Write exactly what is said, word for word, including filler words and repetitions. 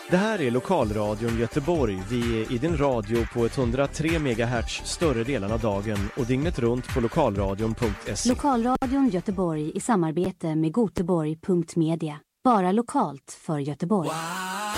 Det här är Lokalradion Göteborg. Vi är i din radio på etthundratre megahertz större delen av dagen och dygnet runt på lokalradion punkt se. Lokalradion Göteborg i samarbete med Goteborg punkt media. Bara lokalt för Göteborg. Wow.